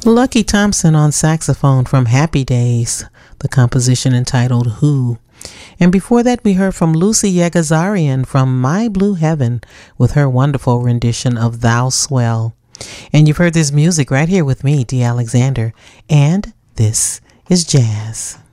Lucky Thompson on saxophone from Happy Days, the composition entitled Who. And before that, we heard from Lucy Yegazarian from My Blue Heaven with her wonderful rendition of Thou Swell. And you've heard this music right here with me, Dee Alexander, and this is jazz.